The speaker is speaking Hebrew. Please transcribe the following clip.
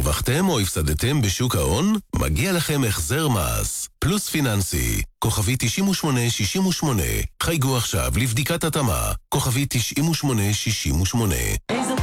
הרווחתם או הפסדתם בשוק ההון? מגיע לכם החזר מס. פלוס פיננסי, כוכבי 9868. חייגו עכשיו לבדיקת התאמה, כוכבי 9868.